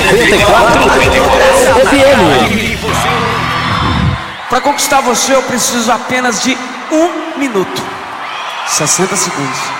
94 FM. Para conquistar você eu preciso apenas de 1 minuto, 60 segundos.